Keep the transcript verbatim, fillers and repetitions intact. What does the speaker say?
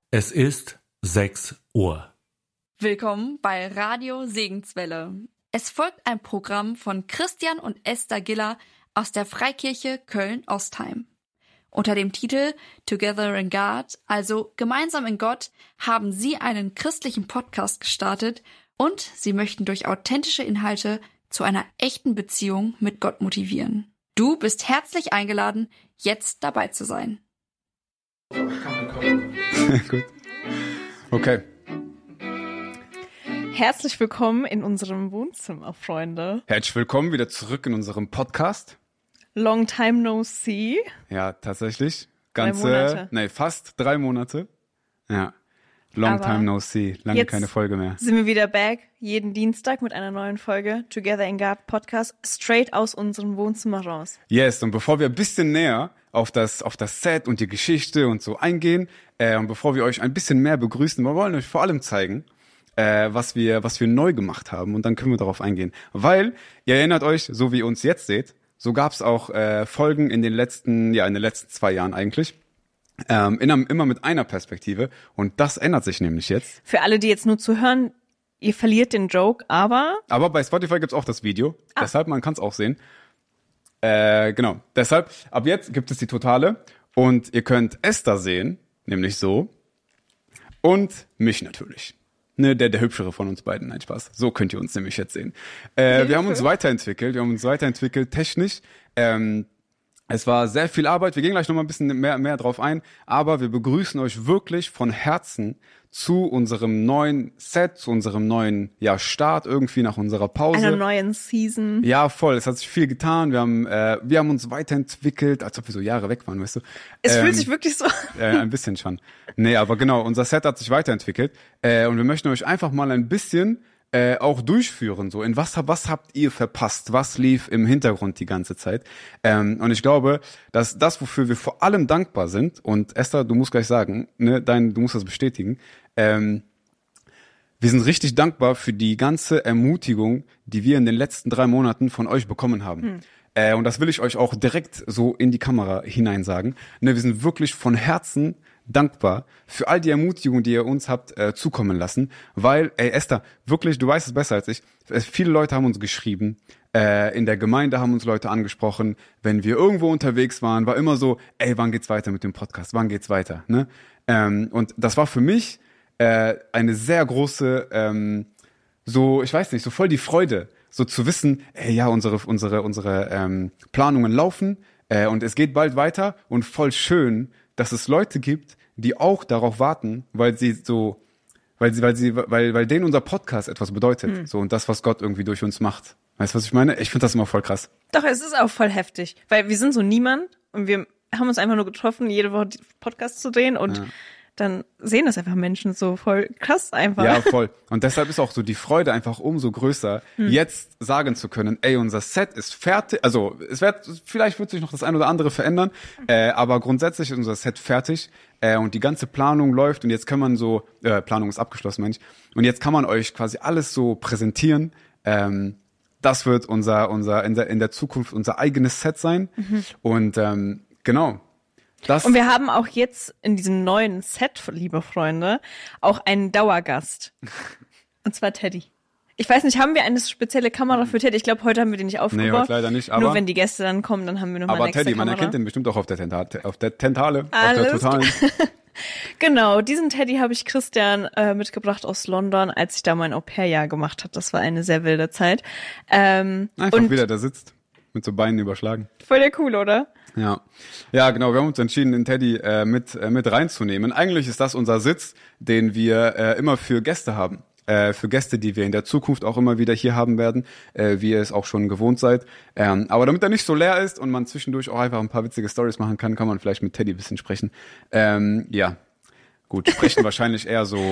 Es ist sechs Uhr. Willkommen bei Radio Segenswelle. Es folgt ein Programm von Christian und Esther Giller aus der Freikirche Köln-Ostheim. Unter dem Titel Together in God, also Gemeinsam in Gott, haben sie einen christlichen Podcast gestartet und sie möchten durch authentische Inhalte zu einer echten Beziehung mit Gott motivieren. Du bist herzlich eingeladen, jetzt dabei zu sein. Gut. Okay. Herzlich willkommen in unserem Wohnzimmer, Freunde. Herzlich willkommen wieder zurück in unserem Podcast. Long time no see. Ja, tatsächlich. Ganze, drei Monate. Nee, fast drei Monate. Ja. Long Aber time no see. Lange jetzt keine Folge mehr. Sind wir wieder back, jeden Dienstag mit einer neuen Folge Together in God Podcast, straight aus unserem Wohnzimmer raus. Yes, und bevor wir ein bisschen näher auf das, auf das Set und die Geschichte und so eingehen, äh, und bevor wir euch ein bisschen mehr begrüßen, wir wollen euch vor allem zeigen, äh, was wir, was wir neu gemacht haben, und dann können wir darauf eingehen. Weil, ihr erinnert euch, so wie ihr uns jetzt seht, so gab's auch äh, Folgen in den letzten, ja, in den letzten zwei Jahren eigentlich, ähm, in einem, immer mit einer Perspektive, und das ändert sich nämlich jetzt. Für alle, die jetzt nur zuhören, ihr verliert den Joke, aber... Aber bei Spotify gibt's auch das Video, Ah. deshalb, man kann's auch sehen. Äh, genau, deshalb, ab jetzt gibt es die Totale, und ihr könnt Esther sehen, nämlich so, und mich natürlich. Ne, der, der hübschere von uns beiden, nein, Spaß. So könnt ihr uns nämlich jetzt sehen. Äh, wir haben uns weiterentwickelt, wir haben uns weiterentwickelt technisch. Ähm, es war sehr viel Arbeit, wir gehen gleich nochmal ein bisschen mehr, mehr drauf ein, aber wir begrüßen euch wirklich von Herzen zu unserem neuen Set, zu unserem neuen, ja, Start irgendwie nach unserer Pause. Einer neuen Season. Ja, voll, es hat sich viel getan, wir haben, äh, wir haben uns weiterentwickelt, als ob wir so Jahre weg waren, weißt du. Es ähm, fühlt sich wirklich so... Äh, ein bisschen schon. Nee, aber genau, unser Set hat sich weiterentwickelt, äh, und wir möchten euch einfach mal ein bisschen äh, auch durchführen, so in was, was habt ihr verpasst, was lief im Hintergrund die ganze Zeit. Ähm, und ich glaube, dass das, wofür wir vor allem dankbar sind, und Esther, du musst gleich sagen, ne, dein, du musst das bestätigen, ähm, wir sind richtig dankbar für die ganze Ermutigung, die wir in den letzten drei Monaten von euch bekommen haben. Hm. Äh, und das will ich euch auch direkt so in die Kamera hinein sagen. Ne, wir sind wirklich von Herzen dankbar für all die Ermutigung, die ihr uns habt äh, zukommen lassen. Weil, ey Esther, wirklich, du weißt es besser als ich, es, viele Leute haben uns geschrieben, äh, in der Gemeinde haben uns Leute angesprochen, wenn wir irgendwo unterwegs waren, war immer so, ey, wann geht's weiter mit dem Podcast, wann geht's weiter? Ne? Ähm, und das war für mich äh, eine sehr große, ähm, so, ich weiß nicht, so voll die Freude, so zu wissen, ey, ja, unsere unsere unsere ähm, Planungen laufen, äh, und es geht bald weiter, und voll schön, dass es Leute gibt, die auch darauf warten, weil sie so, weil sie, weil sie, weil, weil denen unser Podcast etwas bedeutet, hm. so, und das, was Gott irgendwie durch uns macht. Weißt du, was ich meine? Ich finde das immer voll krass. Doch, es ist auch voll heftig, weil wir sind so niemand und wir haben uns einfach nur getroffen, jede Woche Podcast zu drehen, und ja. Dann sehen das einfach Menschen so voll krass einfach. Ja, voll. Und deshalb ist auch so die Freude einfach umso größer, hm. jetzt sagen zu können, ey, unser Set ist fertig. Also es wird, vielleicht wird sich noch das ein oder andere verändern, äh, aber grundsätzlich ist unser Set fertig, äh, und die ganze Planung läuft, und jetzt kann man so, äh, Planung ist abgeschlossen, Mensch, und jetzt kann man euch quasi alles so präsentieren. Ähm, das wird unser, unser in der in der Zukunft unser eigenes Set sein. Mhm. Und ähm, genau. Das und wir haben auch jetzt in diesem neuen Set, liebe Freunde, auch einen Dauergast. Und zwar Teddy. Ich weiß nicht, haben wir eine spezielle Kamera für Teddy? Ich glaube, heute haben wir den nicht aufgebaut. Nee, heute leider nicht. Aber nur wenn die Gäste dann kommen, dann haben wir nochmal eine extra Teddy, Kamera. Aber Teddy, man erkennt den bestimmt auch auf der Tentale. Auf der Tentale. Alles auf der Totalen. Genau, diesen Teddy habe ich Christian äh, mitgebracht aus London, als ich da mein Au-pair-Jahr gemacht habe. Das war eine sehr wilde Zeit. Ähm, Einfach und wieder, der sitzt. Mit so Beinen überschlagen. Voll der cool, oder? Ja, ja, genau. Wir haben uns entschieden, den Teddy äh, mit äh, mit reinzunehmen. Eigentlich ist das unser Sitz, den wir äh, immer für Gäste haben. Äh, für Gäste, die wir in der Zukunft auch immer wieder hier haben werden, äh, wie ihr es auch schon gewohnt seid. Ähm, aber damit er nicht so leer ist und man zwischendurch auch einfach ein paar witzige Storys machen kann, kann man vielleicht mit Teddy ein bisschen sprechen. Ähm, ja, gut, sprechen wahrscheinlich eher so